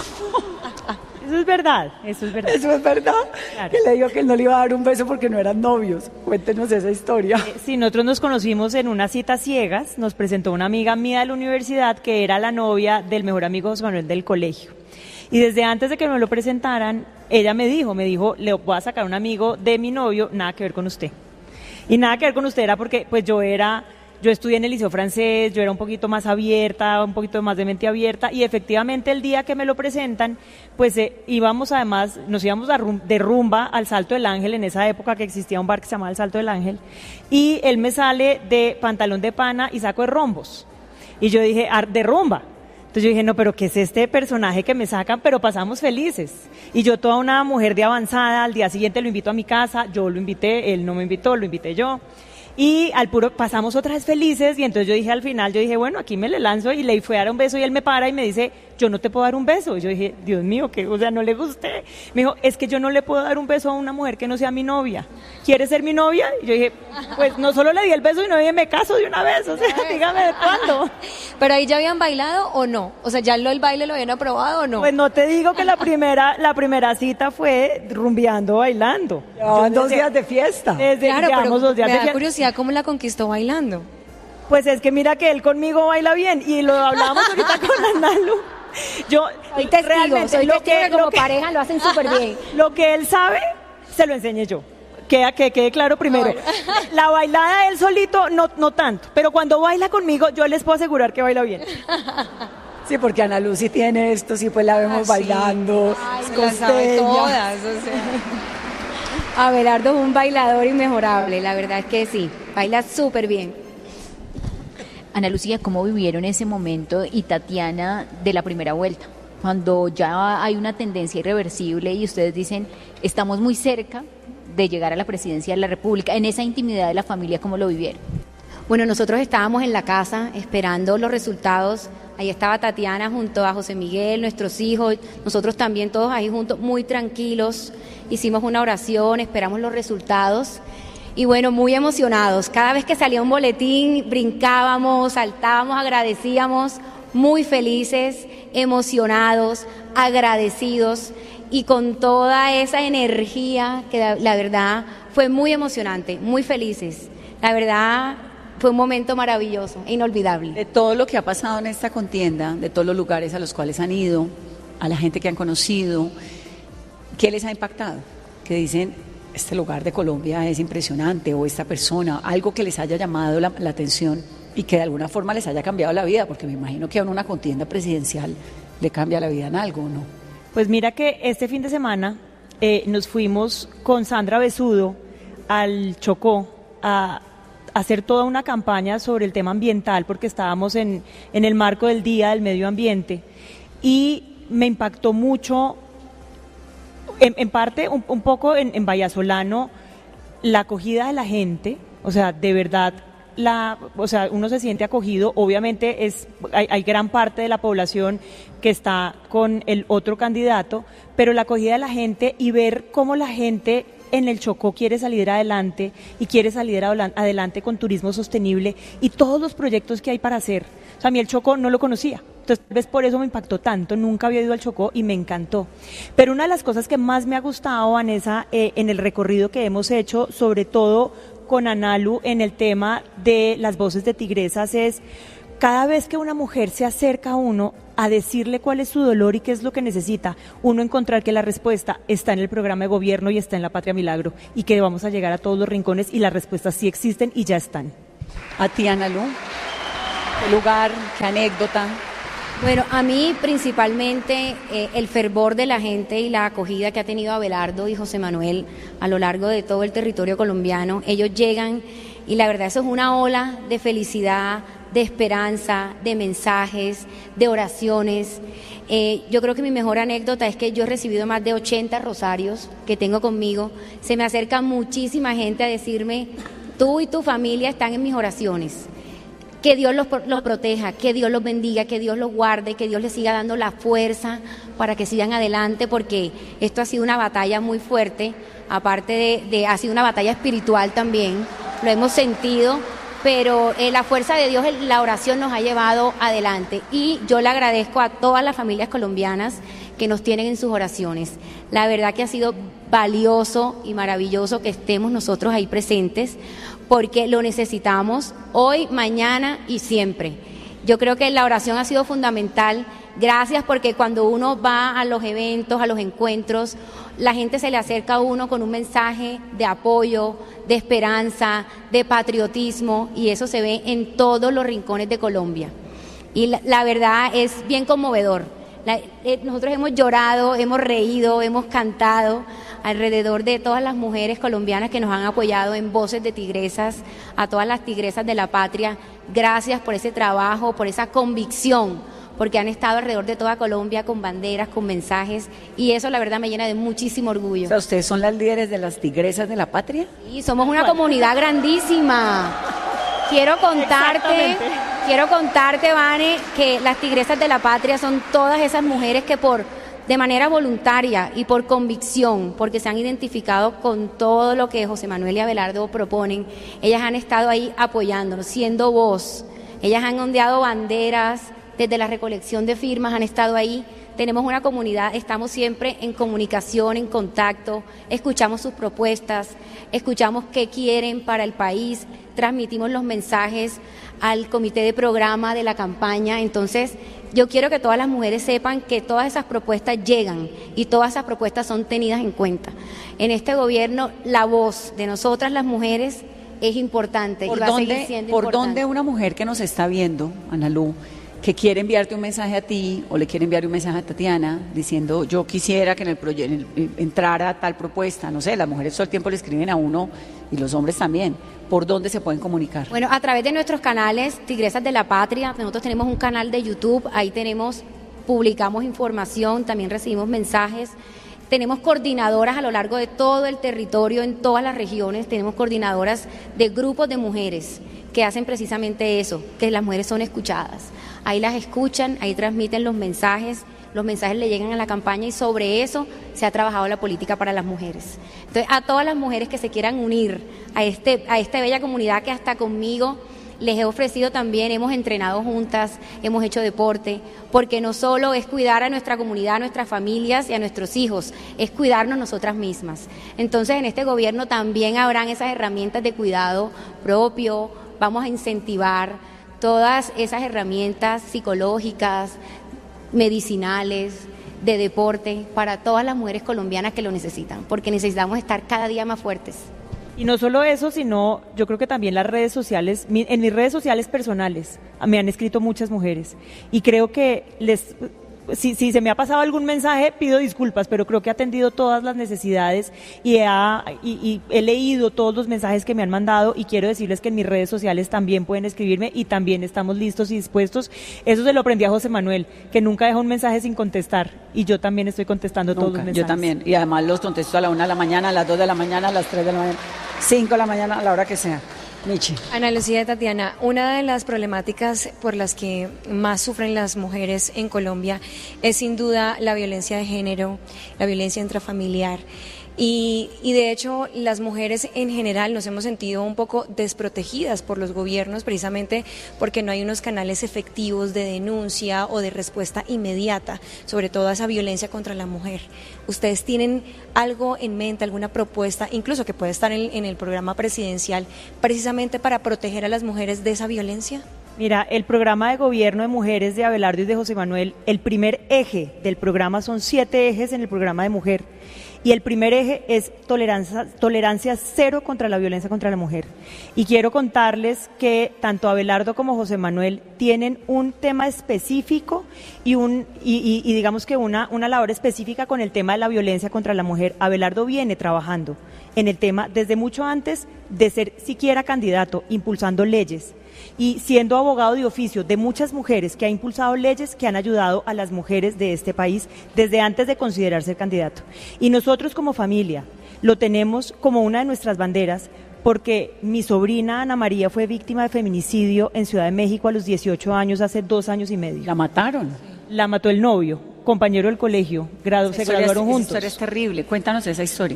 S14: Eso es verdad.
S12: Eso es verdad.
S14: Claro.
S12: Que le dijo que él no le iba a dar un beso porque no eran novios. Cuéntenos esa historia.
S14: Sí, nosotros nos conocimos en una cita ciegas. Nos presentó una amiga mía de la universidad que era la novia del mejor amigo José Manuel del colegio. Y desde antes de que me lo presentaran, ella me dijo, le voy a sacar un amigo de mi novio, nada que ver con usted. Y nada que ver con usted era porque pues yo estudié en el Liceo Francés, yo era un poquito más abierta, un poquito más de mente abierta, y efectivamente el día que me lo presentan, pues nos íbamos de rumba al Salto del Ángel, en esa época que existía un bar que se llamaba el Salto del Ángel, y él me sale de pantalón de pana y saco de rombos. Y yo dije, de rumba. Entonces yo dije, no, pero ¿qué es este personaje que me sacan? Pero pasamos felices. Y yo, toda una mujer de avanzada, al día siguiente lo invito a mi casa, yo lo invité, él no me invitó, lo invité yo. Y pasamos otra vez felices, y entonces yo dije al final, bueno, aquí me le lanzo, y le fui a dar un beso y él me para y me dice, yo no te puedo dar un beso. Y yo dije, Dios mío, no le gusté. Me dijo, es que yo no le puedo dar un beso a una mujer que no sea mi novia. ¿Quieres ser mi novia? Y yo dije, pues no solo le di el beso, sino dije, me caso de una vez, o sea, dígame de cuándo.
S15: ¿Pero ahí ya habían bailado o no? O sea, ¿ya el baile lo habían aprobado o no?
S14: Pues no te digo que la primera cita fue rumbeando, bailando.
S12: Llevaban 2 días de fiesta.
S15: Claro, pero 2 días me da curiosidad cómo la conquistó bailando.
S14: Pues es que mira que él conmigo baila bien, y lo hablábamos ahorita con Analu.
S13: Soy testigo que como pareja lo hacen súper bien.
S14: Lo que él sabe, se lo enseñé yo. Que quede claro primero. Bueno. La bailada él solito, no tanto. Pero cuando baila conmigo, yo les puedo asegurar que baila bien.
S12: Sí, porque Ana Lucy tiene esto, sí, pues la vemos bailando.
S15: Ay, las sabe todas, o sea.
S13: Abelardo es un bailador inmejorable, la verdad es que sí, baila súper bien.
S16: Ana Lucía, ¿cómo vivieron ese momento y Tatiana de la primera vuelta? Cuando ya hay una tendencia irreversible y ustedes dicen, estamos muy cerca de llegar a la presidencia de la República, en esa intimidad de la familia, ¿cómo lo vivieron?
S13: Bueno, nosotros estábamos en la casa esperando los resultados. Ahí estaba Tatiana junto a José Miguel, nuestros hijos, nosotros también todos ahí juntos, muy tranquilos. Hicimos una oración, esperamos los resultados y bueno, muy emocionados. Cada vez que salía un boletín, brincábamos, saltábamos, agradecíamos, muy felices, emocionados, agradecidos y con toda esa energía que la verdad fue muy emocionante, muy felices. La verdad fue un momento maravilloso e inolvidable.
S12: De todo lo que ha pasado en esta contienda, de todos los lugares a los cuales han ido, a la gente que han conocido, ¿qué les ha impactado? Que dicen, este lugar de Colombia es impresionante, o esta persona, algo que les haya llamado la atención y que de alguna forma les haya cambiado la vida, porque me imagino que a una contienda presidencial le cambia la vida en algo, ¿no?
S14: Pues mira que este fin de semana nos fuimos con Sandra Besudo al Chocó a hacer toda una campaña sobre el tema ambiental, porque estábamos en el marco del Día del Medio Ambiente, y me impactó mucho, en parte un poco en Vallasolano, la acogida de la gente, o sea, de verdad, uno se siente acogido. Obviamente hay gran parte de la población que está con el otro candidato, pero la acogida de la gente y ver cómo la gente en el Chocó quiere salir adelante y quiere salir adelante con turismo sostenible y todos los proyectos que hay para hacer. O sea, a mí el Chocó no lo conocía. Entonces, tal vez por eso me impactó tanto, nunca había ido al Chocó y me encantó. Pero una de las cosas que más me ha gustado, Vanessa, en el recorrido que hemos hecho, sobre todo con Analu en el tema de las voces de tigresas, es cada vez que una mujer se acerca a uno a decirle cuál es su dolor y qué es lo que necesita, uno encontrar que la respuesta está en el programa de gobierno y está en la Patria Milagro y que vamos a llegar a todos los rincones y las respuestas sí existen y ya están.
S12: A ti, Analu, ¿qué lugar, qué anécdota?
S13: Bueno, a mí principalmente el fervor de la gente y la acogida que ha tenido Abelardo y José Manuel a lo largo de todo el territorio colombiano. Ellos llegan y la verdad eso es una ola de felicidad, de esperanza, de mensajes, de oraciones. Yo creo que mi mejor anécdota es que yo he recibido más de 80 rosarios que tengo conmigo. Se me acerca muchísima gente a decirme, tú y tu familia están en mis oraciones. Que Dios los proteja, que Dios los bendiga, que Dios los guarde, que Dios les siga dando la fuerza para que sigan adelante, porque esto ha sido una batalla muy fuerte, aparte ha sido una batalla espiritual también, lo hemos sentido, pero la fuerza de Dios, la oración nos ha llevado adelante y yo le agradezco a todas las familias colombianas que nos tienen en sus oraciones. La verdad que ha sido valioso y maravilloso que estemos nosotros ahí presentes, porque lo necesitamos hoy, mañana y siempre. Yo creo que la oración ha sido fundamental. Gracias, porque cuando uno va a los eventos, a los encuentros, la gente se le acerca a uno con un mensaje de apoyo, de esperanza, de patriotismo, y eso se ve en todos los rincones de Colombia. Y la verdad es bien conmovedor. Nosotros hemos llorado, hemos reído, hemos cantado alrededor de todas las mujeres colombianas que nos han apoyado en Voces de Tigresas, a todas las tigresas de la patria. Gracias por ese trabajo, por esa convicción, porque han estado alrededor de toda Colombia con banderas, con mensajes, y eso la verdad me llena de muchísimo orgullo.
S12: O sea, ¿ustedes son las líderes de las tigresas de la patria?
S13: Sí, somos una comunidad grandísima. Quiero contarte, Vane, que las tigresas de la patria son todas esas mujeres que de manera voluntaria y por convicción, porque se han identificado con todo lo que José Manuel y Abelardo proponen, ellas han estado ahí apoyándonos, siendo voz. Ellas han ondeado banderas desde la recolección de firmas, han estado ahí. Tenemos una comunidad, estamos siempre en comunicación, en contacto, escuchamos sus propuestas, escuchamos qué quieren para el país, transmitimos los mensajes al comité de programa de la campaña. Entonces, yo quiero que todas las mujeres sepan que todas esas propuestas llegan y todas esas propuestas son tenidas en cuenta. En este gobierno, la voz de nosotras las mujeres es importante y va a seguir siendo importante.
S12: ¿Por dónde una mujer que nos está viendo, Analu, que quiere enviarte un mensaje a ti o le quiere enviar un mensaje a Tatiana diciendo yo quisiera que en el proyecto entrara tal propuesta, no sé, las mujeres todo el tiempo le escriben a uno y los hombres también, ¿por dónde se pueden comunicar?
S13: Bueno, a través de nuestros canales Tigresas de la Patria, nosotros tenemos un canal de YouTube, ahí publicamos información, también recibimos mensajes. Tenemos coordinadoras a lo largo de todo el territorio, en todas las regiones, tenemos coordinadoras de grupos de mujeres que hacen precisamente eso, que las mujeres son escuchadas. Ahí las escuchan, ahí transmiten los mensajes le llegan a la campaña y sobre eso se ha trabajado la política para las mujeres. Entonces, a todas las mujeres que se quieran unir a esta bella comunidad que hasta conmigo les he ofrecido también, hemos entrenado juntas, hemos hecho deporte, porque no solo es cuidar a nuestra comunidad, a nuestras familias y a nuestros hijos, es cuidarnos nosotras mismas. Entonces, en este gobierno también habrán esas herramientas de cuidado propio, vamos a incentivar todas esas herramientas psicológicas, medicinales, de deporte, para todas las mujeres colombianas que lo necesitan, porque necesitamos estar cada día más fuertes.
S14: Y no solo eso, sino yo creo que también las redes sociales, en mis redes sociales personales, me han escrito muchas mujeres y creo que si se me ha pasado algún mensaje, pido disculpas, pero creo que he atendido todas las necesidades y he leído todos los mensajes que me han mandado y quiero decirles que en mis redes sociales también pueden escribirme y también estamos listos y dispuestos. Eso se lo aprendí a José Manuel, que nunca deja un mensaje sin contestar y yo también estoy contestando todos los mensajes.
S12: Yo también, y además los contesto a la 1 de la mañana, a las 2 de la mañana, a las 3 de la mañana, 5 de la mañana, a la hora que sea. Michi.
S15: Ana Lucía y Tatiana, una de las problemáticas por las que más sufren las mujeres en Colombia es sin duda la violencia de género, la violencia intrafamiliar. Y de hecho las mujeres en general nos hemos sentido un poco desprotegidas por los gobiernos precisamente porque no hay unos canales efectivos de denuncia o de respuesta inmediata, sobre todo a esa violencia contra la mujer. ¿Ustedes tienen algo en mente, alguna propuesta, incluso que puede estar en el programa presidencial, precisamente para proteger a las mujeres de esa violencia?
S14: Mira, el programa de gobierno de mujeres de Abelardo y de José Manuel, el primer eje del programa, son 7 ejes en el programa de mujer. Y el primer eje es tolerancia cero contra la violencia contra la mujer. Y quiero contarles que tanto Abelardo como José Manuel tienen un tema específico y digamos que una labor específica con el tema de la violencia contra la mujer. Abelardo viene trabajando en el tema desde mucho antes de ser siquiera candidato, impulsando leyes y siendo abogado de oficio de muchas mujeres, que ha impulsado leyes que han ayudado a las mujeres de este país desde antes de considerarse candidato. Y nosotros como familia lo tenemos como una de nuestras banderas, porque mi sobrina Ana María fue víctima de feminicidio en Ciudad de México a los 18 años, hace 2 años y medio.
S12: ¿La mataron?
S14: La mató el novio, compañero del colegio, se graduaron juntos.
S12: Esa historia es terrible, cuéntanos esa historia.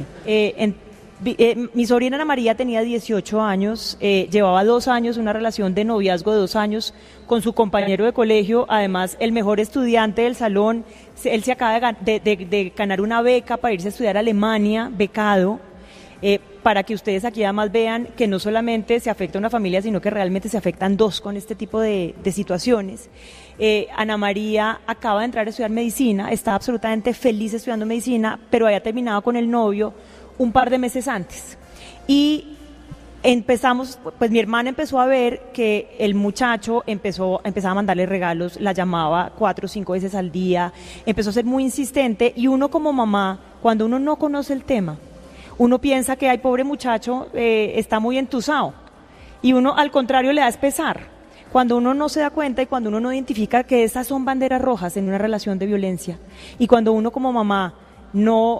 S14: Mi sobrina Ana María tenía 18 años, llevaba 2 años, una relación de noviazgo de 2 años con su compañero de colegio, además el mejor estudiante del salón. Él se acaba de ganar una beca para irse a estudiar a Alemania, becado, para que ustedes aquí además vean que no solamente se afecta a una familia, sino que realmente se afectan 2 con este tipo de situaciones. Ana María acaba de entrar a estudiar medicina, está absolutamente feliz estudiando medicina, pero había terminado con el novio un par de meses antes. Y empezamos, pues mi hermana empezó a ver que el muchacho empezaba a mandarle regalos, la llamaba 4 o 5 veces al día, empezó a ser muy insistente, y uno como mamá, cuando uno no conoce el tema, uno piensa que, ay, pobre muchacho, está muy entusado, y uno al contrario le da pesar, cuando uno no se da cuenta y cuando uno no identifica que esas son banderas rojas en una relación de violencia, y cuando uno como mamá no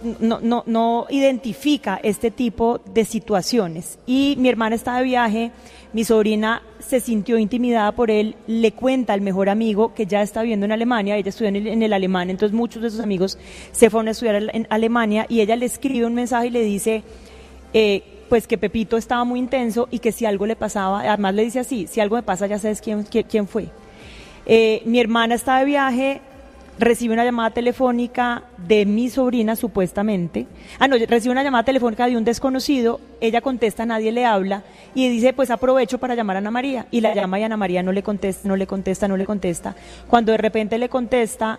S14: identifica este tipo de situaciones. Y mi hermana está de viaje, mi sobrina se sintió intimidada por él, le cuenta al mejor amigo que ya está viviendo en Alemania, ella estudió en el alemán, entonces muchos de sus amigos se fueron a estudiar en Alemania, y ella le escribe un mensaje y le dice pues que Pepito estaba muy intenso y que si algo le pasaba, además le dice así: si algo me pasa ya sabes quién fue. Mi hermana está de viaje, recibe una llamada telefónica de mi sobrina supuestamente, recibe una llamada telefónica de un desconocido, ella contesta, nadie le habla, y dice, pues aprovecho para llamar a Ana María, y la llama y Ana María no le contesta, cuando de repente le contesta,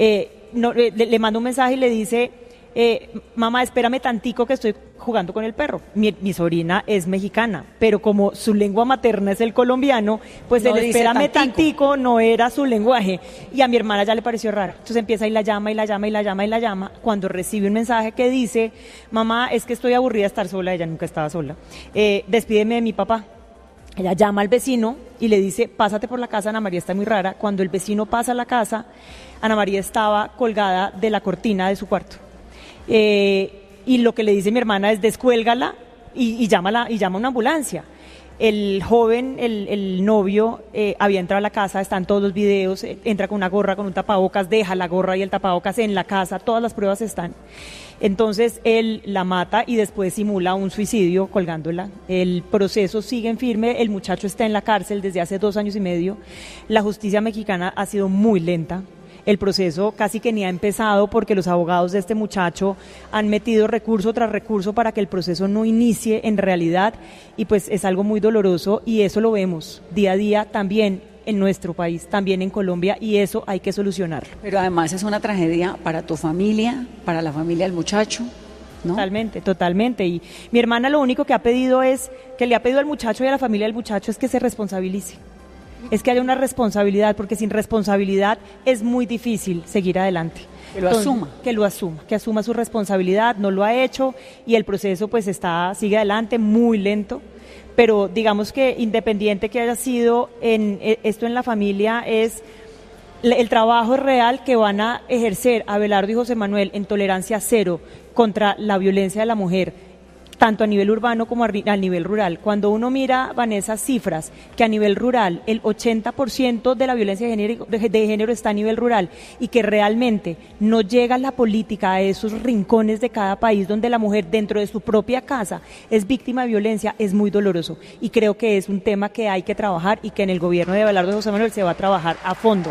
S14: le manda un mensaje y le dice, mamá, espérame tantico que estoy jugando con el perro. Mi sobrina es mexicana, pero como su lengua materna es el colombiano, pues el espérame tantico no era su lenguaje, y a mi hermana ya le pareció raro, entonces empieza y la llama, cuando recibe un mensaje que dice, mamá, es que estoy aburrida de estar sola, ella nunca estaba sola, despídeme de mi papá. Ella llama al vecino y le dice, pásate por la casa, Ana María está muy rara. Cuando el vecino pasa a la casa, Ana María estaba colgada de la cortina de su cuarto. Y lo que le dice mi hermana es descuélgala y llama a una ambulancia. El joven, el novio, había entrado a la casa, están todos los videos, entra con una gorra, con un tapabocas, deja la gorra y el tapabocas en la casa, todas las pruebas están. Entonces él la mata y después simula un suicidio colgándola. El proceso sigue en firme, el muchacho está en la cárcel desde hace 2 años y medio. La justicia mexicana ha sido muy lenta. El proceso casi que ni ha empezado porque los abogados de este muchacho han metido recurso tras recurso para que el proceso no inicie en realidad, y pues es algo muy doloroso, y eso lo vemos día a día también en nuestro país, también en Colombia, y eso hay que solucionarlo.
S12: Pero además es una tragedia para tu familia, para la familia del muchacho, ¿no?
S14: Totalmente, y mi hermana lo único que le ha pedido al muchacho y a la familia del muchacho es que se responsabilice. Es que haya una responsabilidad, porque sin responsabilidad es muy difícil seguir adelante. Que lo asuma, que asuma su responsabilidad, no lo ha hecho, y el proceso pues sigue adelante, muy lento, pero digamos que independiente que haya sido esto en la familia, es el trabajo real que van a ejercer Abelardo y José Manuel en tolerancia cero contra la violencia de la mujer, tanto a nivel urbano como a nivel rural. Cuando uno mira, Vanessa, cifras, que a nivel rural el 80% de la violencia de género está a nivel rural y que realmente no llega la política a esos rincones de cada país donde la mujer dentro de su propia casa es víctima de violencia, es muy doloroso. Y creo que es un tema que hay que trabajar y que en el gobierno de Abelardo José Manuel se va a trabajar a fondo.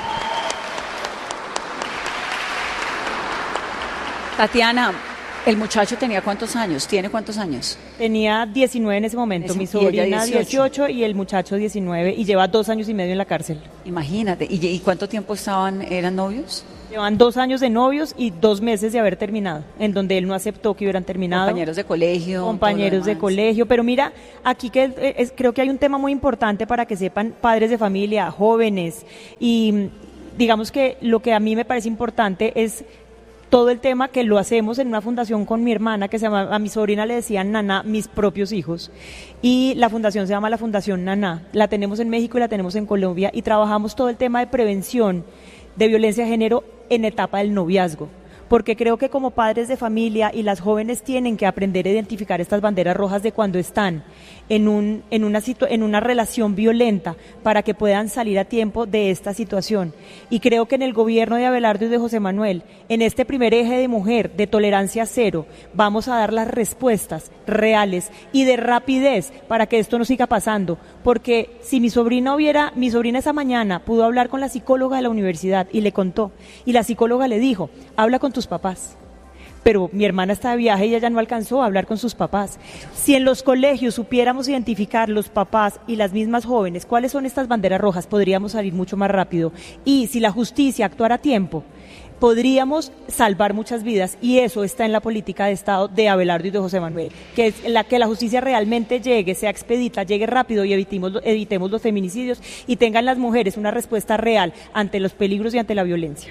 S12: Tatiana, ¿el muchacho tenía cuántos años? ¿Tiene cuántos años?
S14: Tenía 19 en ese momento, mi sobrina 18 y el muchacho 19 y lleva 2 años y medio en la cárcel.
S12: Imagínate, ¿y cuánto tiempo eran novios?
S14: Llevan 2 años de novios y 2 meses de haber terminado, en donde él no aceptó que hubieran terminado.
S12: Compañeros de colegio.
S14: Compañeros de colegio, pero mira, aquí creo que hay un tema muy importante para que sepan padres de familia, jóvenes, y digamos que lo que a mí me parece importante es todo el tema que lo hacemos en una fundación con mi hermana, que se llama, a mi sobrina le decían Naná, mis propios hijos, y la fundación se llama la Fundación Naná, la tenemos en México y la tenemos en Colombia, y trabajamos todo el tema de prevención de violencia de género en etapa del noviazgo, porque creo que como padres de familia y las jóvenes tienen que aprender a identificar estas banderas rojas de cuando están en una relación violenta para que puedan salir a tiempo de esta situación. Y creo que en el gobierno de Abelardo y de José Manuel, en este primer eje de mujer, de tolerancia cero, vamos a dar las respuestas reales y de rapidez para que esto no siga pasando, porque si mi sobrina esa mañana pudo hablar con la psicóloga de la universidad y le contó, y la psicóloga le dijo, habla con tus papás. Pero mi hermana está de viaje y ella no alcanzó a hablar con sus papás. Si en los colegios supiéramos identificar los papás y las mismas jóvenes cuáles son estas banderas rojas, podríamos salir mucho más rápido. Y si la justicia actuara a tiempo, podríamos salvar muchas vidas, y eso está en la política de Estado de Abelardo y de José Manuel, que es que la justicia realmente llegue, sea expedita, llegue rápido y evitemos los feminicidios y tengan las mujeres una respuesta real ante los peligros y ante la violencia.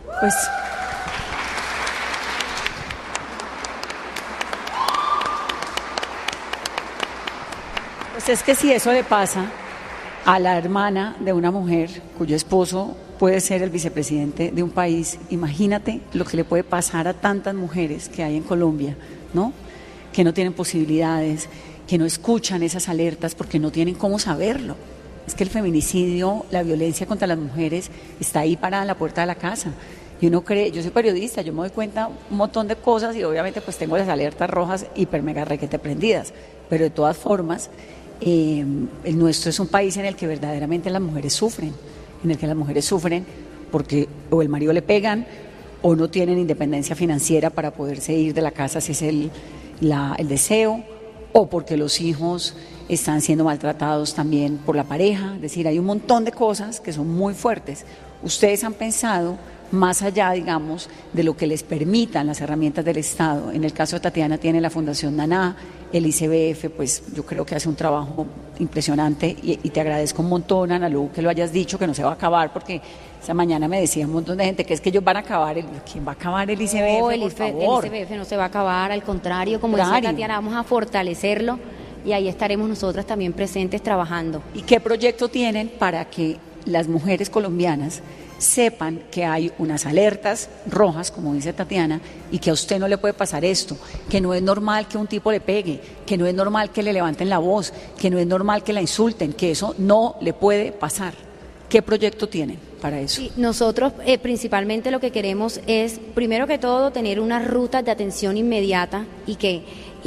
S12: Pues es que si eso le pasa a la hermana de una mujer cuyo esposo puede ser el vicepresidente de un país, imagínate lo que le puede pasar a tantas mujeres que hay en Colombia, ¿no? Que no tienen posibilidades, que no escuchan esas alertas porque no tienen cómo saberlo. Es que el feminicidio, la violencia contra las mujeres está ahí parada en la puerta de la casa. Y uno cree, yo soy periodista, yo me doy cuenta un montón de cosas y obviamente pues tengo las alertas rojas hiper mega requete prendidas, pero de todas formas el nuestro es un país en el que verdaderamente las mujeres sufren, porque o el marido le pegan o no tienen independencia financiera para poderse ir de la casa si es el deseo, o porque los hijos están siendo maltratados también por la pareja. Es decir, hay un montón de cosas que son muy fuertes. Ustedes han pensado más allá, digamos, de lo que les permitan las herramientas del Estado. En el caso de Tatiana tiene la Fundación Naná, el ICBF, pues yo creo que hace un trabajo impresionante y te agradezco un montón, Ana Lu, que lo hayas dicho, que no se va a acabar, porque esa mañana me decía un montón de gente que es que ellos van a acabar. ¿Quién va a acabar el ICBF?
S13: No, el ICBF no se va a acabar, al contrario, como decía Tatiana, vamos a fortalecerlo y ahí estaremos nosotras también presentes trabajando.
S12: ¿Y qué proyecto tienen para que las mujeres colombianas sepan que hay unas alertas rojas, como dice Tatiana, y que a usted no le puede pasar esto, que no es normal que un tipo le pegue, que no es normal que le levanten la voz, que no es normal que la insulten, que eso no le puede pasar? ¿Qué proyecto tienen para eso?
S13: Sí, nosotros principalmente lo que queremos es, primero que todo, tener unas rutas de atención inmediata y que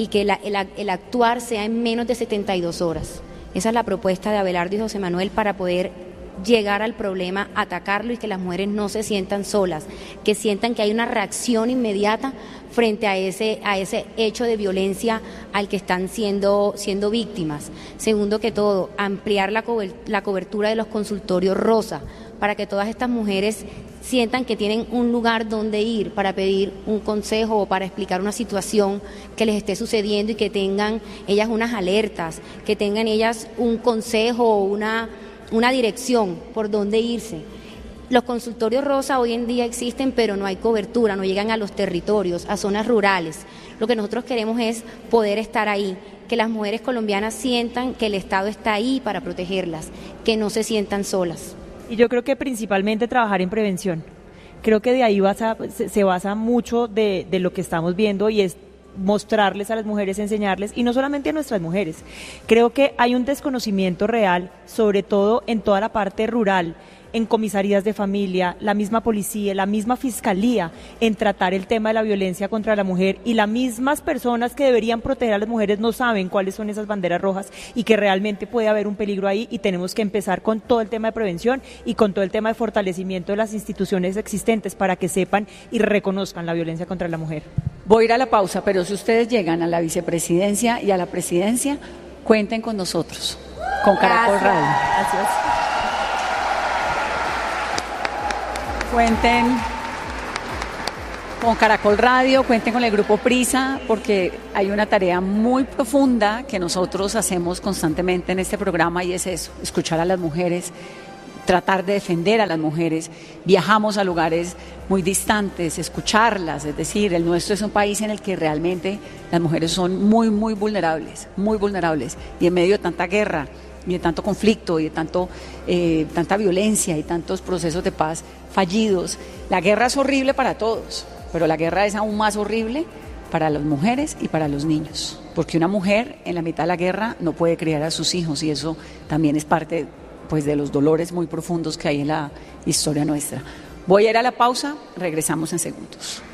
S13: el actuar sea en menos de 72 horas. Esa es la propuesta de Abelardo y José Manuel para poder llegar al problema, atacarlo y que las mujeres no se sientan solas, que sientan que hay una reacción inmediata frente a ese hecho de violencia al que están siendo víctimas. Segundo que todo, ampliar la cobertura de los consultorios rosa para que todas estas mujeres sientan que tienen un lugar donde ir para pedir un consejo o para explicar una situación que les esté sucediendo y que tengan ellas unas alertas, que tengan ellas un consejo o una dirección por dónde irse. Los consultorios rosa hoy en día existen, pero no hay cobertura, no llegan a los territorios, a zonas rurales. Lo que nosotros queremos es poder estar ahí, que las mujeres colombianas sientan que el Estado está ahí para protegerlas, que no se sientan solas.
S14: Y yo creo que principalmente trabajar en prevención. Creo que de ahí se basa mucho de lo que estamos viendo, y es mostrarles a las mujeres, enseñarles, y no solamente a nuestras mujeres. Creo que hay un desconocimiento real, sobre todo en toda la parte rural, en comisarías de familia, la misma policía, la misma fiscalía, en tratar el tema de la violencia contra la mujer, y las mismas personas que deberían proteger a las mujeres no saben cuáles son esas banderas rojas y que realmente puede haber un peligro ahí, y tenemos que empezar con todo el tema de prevención y con todo el tema de fortalecimiento de las instituciones existentes para que sepan y reconozcan la violencia contra la mujer.
S12: Voy a ir a la pausa, pero si ustedes llegan a la vicepresidencia y a la presidencia, cuenten con nosotros, con Caracol Radio.
S14: Gracias.
S12: Cuenten con Caracol Radio, cuenten con el Grupo Prisa, porque hay una tarea muy profunda que nosotros hacemos constantemente en este programa, y es eso, escuchar a las mujeres, tratar de defender a las mujeres. Viajamos a lugares muy distantes, escucharlas, es decir, el nuestro es un país en el que realmente las mujeres son muy vulnerables, y en medio de tanta guerra y de tanto conflicto y de tanta violencia y tantos procesos de paz fallidos. La guerra es horrible para todos, pero la guerra es aún más horrible para las mujeres y para los niños, porque una mujer en la mitad de la guerra no puede criar a sus hijos, y eso también es parte, pues, de los dolores muy profundos que hay en la historia nuestra. Voy a ir a la pausa, regresamos en segundos.